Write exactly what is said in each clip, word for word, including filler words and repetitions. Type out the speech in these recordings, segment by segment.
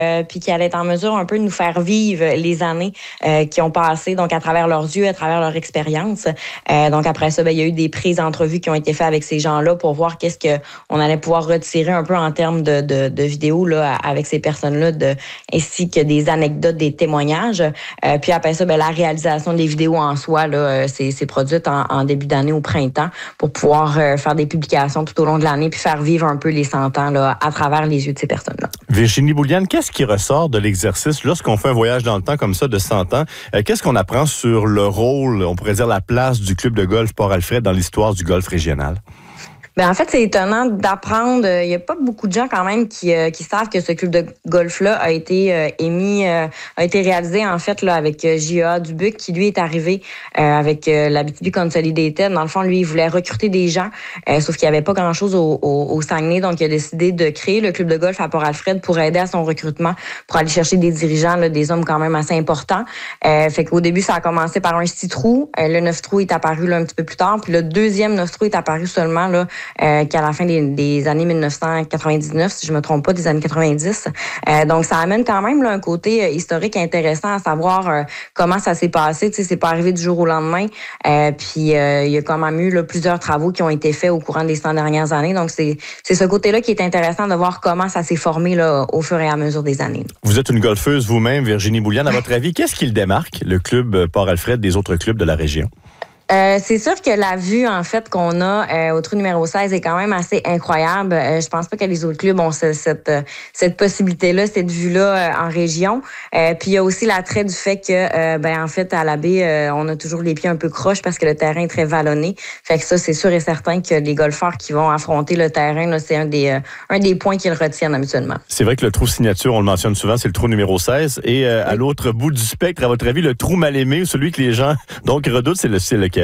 Euh, puis qui allait être en mesure un peu de nous faire vivre les années euh, qui ont passé, donc à travers leurs yeux, à travers leur expérience. Euh, donc après ça, ben, il y a eu des prises d'entrevues qui ont été faites avec ces gens-là pour voir qu'est-ce qu'on allait pouvoir retirer un peu en termes de, de, de vidéos là, avec ces personnes-là, de, ainsi que des anecdotes, des témoignages. Euh, puis après ça, ben, la réalisation des vidéos en soi, là, c'est, c'est produite en, en début d'année au printemps pour pouvoir euh, faire des publications tout au long de l'année puis faire vivre un peu les cent ans là, à travers les yeux de ces personnes-là. Virginie Bouliane, qu'est-ce qui ressort de l'exercice lorsqu'on fait un voyage dans le temps comme ça de cent ans? Euh, qu'est-ce qu'on apprend sur le rôle, on pourrait dire la place du club de golf Port-Alfred dans l'histoire du golf régional? Ben en fait, c'est étonnant d'apprendre. Il n'y a pas beaucoup de gens quand même qui, euh, qui savent que ce club de golf-là a été euh, émis, euh, a été réalisé en fait là avec euh, J A Dubuc, qui lui est arrivé euh, avec euh, l'Abitibi Consolidated. Dans le fond, lui, il voulait recruter des gens, euh, sauf qu'il n'y avait pas grand-chose au, au, au Saguenay, donc il a décidé de créer le club de golf à Port-Alfred pour aider à son recrutement, pour aller chercher des dirigeants, là, des hommes quand même assez importants. Euh, fait qu'au début, ça a commencé par un six trous. Euh, le neuf trous est apparu là un petit peu plus tard, puis le deuxième neuf trous est apparu seulement là. Euh, qu'à la fin des, des années dix-neuf cent quatre-vingt-dix-neuf, si je me trompe pas, des années quatre-vingt-dix. Euh, donc, ça amène quand même là, un côté euh, historique intéressant à savoir euh, comment ça s'est passé. Tu sais, c'est pas arrivé du jour au lendemain. Euh, puis, euh, il y a quand même eu là, plusieurs travaux qui ont été faits au courant des cent dernières années. Donc, c'est, c'est ce côté-là qui est intéressant de voir comment ça s'est formé là, au fur et à mesure des années. Vous êtes une golfeuse vous-même, Virginie Bouliane. À votre avis, qu'est-ce qui le démarque, le club Port-Alfred, des autres clubs de la région? Euh, c'est sûr que la vue, en fait, qu'on a euh, au trou numéro seize est quand même assez incroyable. Euh, je pense pas que les autres clubs ont ce, cette, euh, cette possibilité-là, cette vue-là euh, en région. Euh, puis il y a aussi l'attrait du fait que, euh, ben en fait, à la baie, euh, on a toujours les pieds un peu croches parce que le terrain est très vallonné. Fait que ça, c'est sûr et certain que les golfeurs qui vont affronter le terrain, là, c'est un des, euh, un des points qu'ils retiennent habituellement. C'est vrai que le trou signature, on le mentionne souvent, c'est le trou numéro seize. Et euh, oui. À l'autre bout du spectre, à votre avis, le trou mal aimé, celui que les gens donc redoutent, c'est, le, c'est lequel?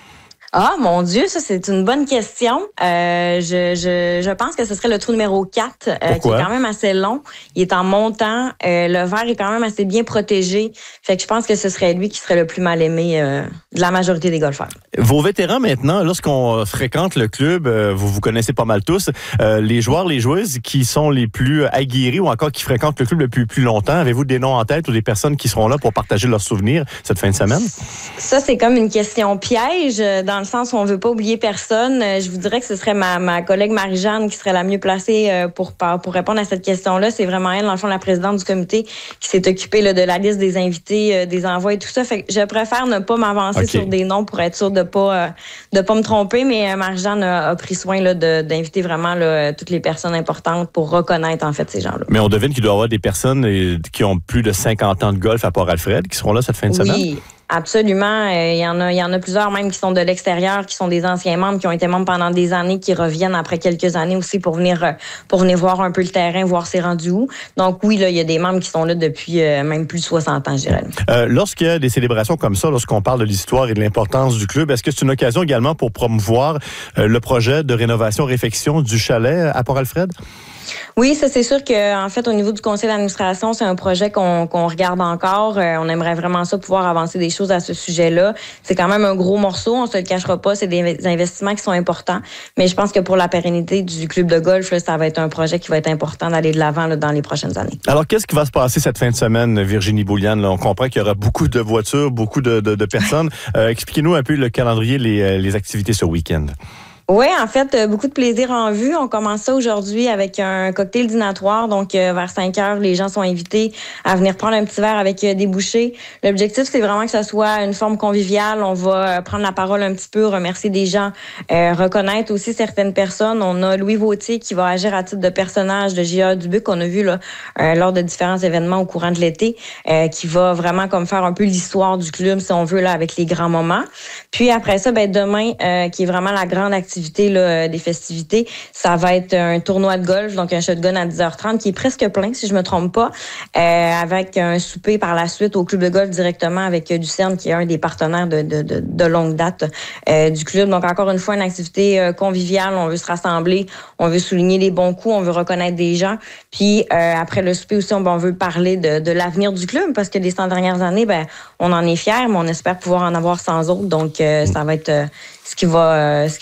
Ah, mon Dieu, ça, c'est une bonne question. Euh, je, je, je pense que ce serait le trou numéro quatre, euh, qui est quand même assez long. Il est en montant. Euh, le verre est quand même assez bien protégé. Fait que je pense que ce serait lui qui serait le plus mal aimé euh, de la majorité des golfeurs. Vos vétérans, maintenant, lorsqu'on fréquente le club, euh, vous vous connaissez pas mal tous, euh, les joueurs, les joueuses qui sont les plus aguerris ou encore qui fréquentent le club depuis plus longtemps, avez-vous des noms en tête ou des personnes qui seront là pour partager leurs souvenirs cette fin de semaine? Ça, c'est comme une question piège, dans le sens où on veut pas oublier personne. Je vous dirais que ce serait ma, ma collègue Marie-Jeanne qui serait la mieux placée pour, pour répondre à cette question-là. C'est vraiment elle, dans le fond, la présidente du comité qui s'est occupée là, de la liste des invités, des envois et tout ça. Fait que je préfère ne pas m'avancer okay. sur des noms pour être sûre de pas de pas me tromper, mais Marie-Jeanne a, a pris soin là, de, d'inviter vraiment là, toutes les personnes importantes pour reconnaître en fait ces gens-là. Mais on devine qu'il doit y avoir des personnes qui ont plus de cinquante ans de golf à Port-Alfred qui seront là cette fin de oui. semaine? Oui. Absolument. Il euh, y en a, il y en a plusieurs même qui sont de l'extérieur, qui sont des anciens membres, qui ont été membres pendant des années, qui reviennent après quelques années aussi pour venir, pour venir voir un peu le terrain, voir c'est rendu où. Donc oui, là, il y a des membres qui sont là depuis euh, même plus de soixante ans, je dirais. Euh, lorsqu'il y a des célébrations comme ça, lorsqu'on parle de l'histoire et de l'importance du club, est-ce que c'est une occasion également pour promouvoir euh, le projet de rénovation-réfection du chalet à Port-Alfred? Oui, ça c'est sûr que en fait au niveau du conseil d'administration, c'est un projet qu'on, qu'on regarde encore. Euh, on aimerait vraiment ça pouvoir avancer des choses à ce sujet-là. C'est quand même un gros morceau, on se le cachera pas, c'est des investissements qui sont importants, mais je pense que pour la pérennité du club de golf, là, ça va être un projet qui va être important d'aller de l'avant là, dans les prochaines années. Alors qu'est-ce qui va se passer cette fin de semaine, Virginie Bouliane? Là, on comprend qu'il y aura beaucoup de voitures, beaucoup de, de, de personnes. Euh, expliquez-nous un peu le calendrier, les, les activités ce week-end. Oui, en fait, beaucoup de plaisir en vue. On commence ça aujourd'hui avec un cocktail dînatoire. Donc, euh, vers cinq heures, les gens sont invités à venir prendre un petit verre avec euh, des bouchées. L'objectif, c'est vraiment que ça soit une forme conviviale. On va euh, prendre la parole un petit peu, remercier des gens, euh, reconnaître aussi certaines personnes. On a Louis Vautier qui va agir à titre de personnage de J A Dubuc qu'on a vu là euh, lors de différents événements au courant de l'été, euh, qui va vraiment comme faire un peu l'histoire du club, si on veut, là avec les grands moments. Puis après ça, ben demain, euh, qui est vraiment la grande activité Là, des festivités, ça va être un tournoi de golf, donc un shotgun à dix heures trente qui est presque plein, si je me trompe pas, euh, avec un souper par la suite au club de golf directement avec euh, Ducerne, qui est un des partenaires de, de, de, de longue date euh, du club. Donc encore une fois, une activité euh, conviviale, on veut se rassembler, on veut souligner les bons coups, on veut reconnaître des gens. Puis euh, après le souper aussi, on, on veut parler de, de l'avenir du club, parce que les cent dernières années, ben, on en est fiers, mais on espère pouvoir en avoir cent autres. Donc euh, ça va être euh, ce qui va, euh, ce qui va être nos activités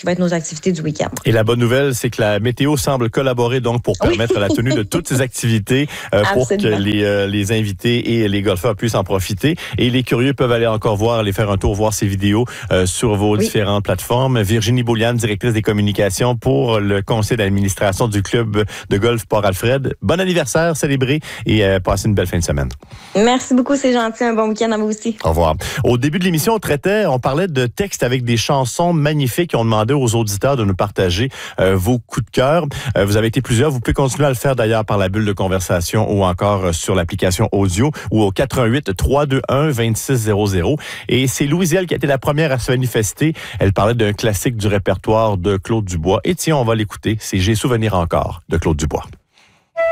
activités du week-end. Et la bonne nouvelle, c'est que la météo semble collaborer donc pour permettre oui. la tenue de toutes ces activités euh, pour que les, euh, les invités et les golfeurs puissent en profiter. Et les curieux peuvent aller encore voir, aller faire un tour, voir ces vidéos euh, sur vos oui. différentes plateformes. Virginie Bouliane, directrice des communications pour le conseil d'administration du club de golf Port-Alfred. Bon anniversaire célébré et euh, passez une belle fin de semaine. Merci beaucoup, c'est gentil. Un bon week-end à vous aussi. Au revoir. Au début de l'émission, on traitait, on parlait de textes avec des chansons magnifiques. On demandait aux auditeurs de nous partager euh, vos coups de cœur. Euh, vous avez été plusieurs. Vous pouvez continuer à le faire d'ailleurs par la bulle de conversation ou encore euh, sur l'application audio ou au quatre un huit, trois deux un, deux six zéro zéro. Et c'est Louisielle qui a été la première à se manifester. Elle parlait d'un classique du répertoire de Claude Dubois. Et tiens, on va l'écouter. C'est J'ai souvenir encore de Claude Dubois.